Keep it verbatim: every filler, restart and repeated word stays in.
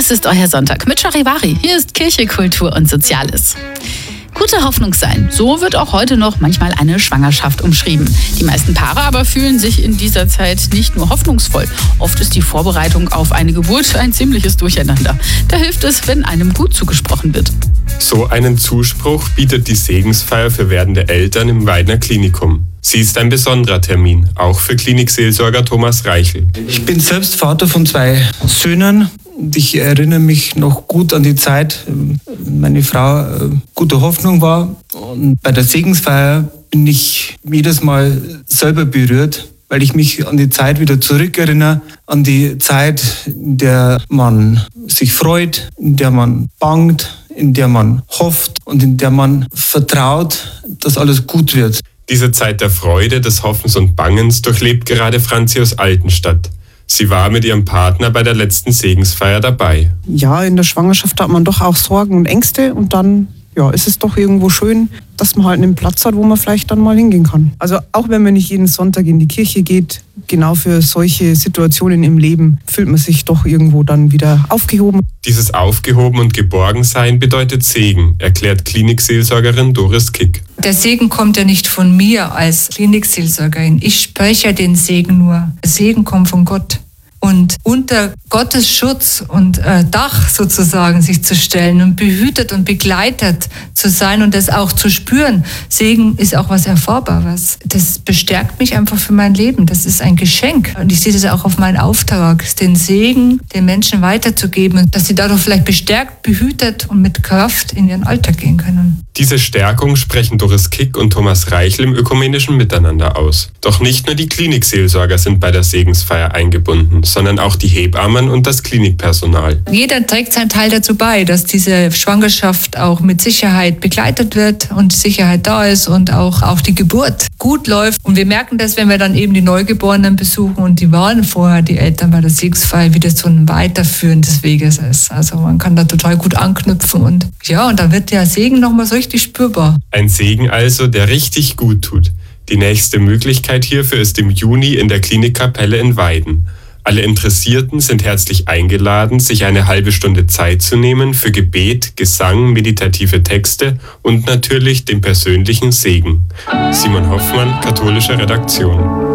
Das ist euer Sonntag mit Charivari. Hier ist Kirche, Kultur und Soziales. Gute Hoffnung sein. So wird auch heute noch manchmal eine Schwangerschaft umschrieben. Die meisten Paare aber fühlen sich in dieser Zeit nicht nur hoffnungsvoll. Oft ist die Vorbereitung auf eine Geburt ein ziemliches Durcheinander. Da hilft es, wenn einem gut zugesprochen wird. So einen Zuspruch bietet die Segensfeier für werdende Eltern im Weidner Klinikum. Sie ist ein besonderer Termin, auch für Klinikseelsorger Thomas Reichel. Ich bin selbst Vater von zwei Söhnen. Und ich erinnere mich noch gut an die Zeit, meine Frau äh, gute Hoffnung war. Und bei der Segensfeier bin ich jedes Mal selber berührt, weil ich mich an die Zeit wieder zurückerinnere, an die Zeit, in der man sich freut, in der man bangt, in der man hofft und in der man vertraut, dass alles gut wird. Diese Zeit der Freude, des Hoffens und Bangens durchlebt gerade Franzi aus Altenstadt. Sie war mit ihrem Partner bei der letzten Segensfeier dabei. Ja, in der Schwangerschaft hat man doch auch Sorgen und Ängste und dann ja, ist es doch irgendwo schön, dass man halt einen Platz hat, wo man vielleicht dann mal hingehen kann. Also auch wenn man nicht jeden Sonntag in die Kirche geht, genau für solche Situationen im Leben fühlt man sich doch irgendwo dann wieder aufgehoben. Dieses Aufgehoben und Geborgensein bedeutet Segen, erklärt Klinikseelsorgerin Doris Kick. Der Segen kommt ja nicht von mir als Klinikseelsorgerin. Ich spreche den Segen nur. Der Segen kommt von Gott. Und unter Gottes Schutz und äh, Dach sozusagen sich zu stellen und behütet und begleitet zu sein und das auch zu spüren. Segen ist auch was Erfahrbares. Das bestärkt mich einfach für mein Leben. Das ist ein Geschenk. Und ich sehe das auch auf meinen Auftrag, den Segen den Menschen weiterzugeben, dass sie dadurch vielleicht bestärkt, behütet und mit Kraft in ihren Alltag gehen können. Diese Stärkung sprechen Doris Kick und Thomas Reichel im ökumenischen Miteinander aus. Doch nicht nur die Klinikseelsorger sind bei der Segensfeier eingebunden, sondern auch die Hebammen und das Klinikpersonal. Jeder trägt seinen Teil dazu bei, dass diese Schwangerschaft auch mit Sicherheit begleitet wird und Sicherheit da ist und auch, auch die Geburt gut läuft. Und wir merken das, wenn wir dann eben die Neugeborenen besuchen und die waren vorher, die Eltern bei der Segensfeier, wie das so ein Weiterführen des Weges ist. Also man kann da total gut anknüpfen und ja, und da wird der Segen nochmal so richtig spürbar. Ein Segen also, der richtig gut tut. Die nächste Möglichkeit hierfür ist im Juni in der Klinikkapelle in Weiden. Alle Interessierten sind herzlich eingeladen, sich eine halbe Stunde Zeit zu nehmen für Gebet, Gesang, meditative Texte und natürlich den persönlichen Segen. Simon Hoffmann, katholische Redaktion.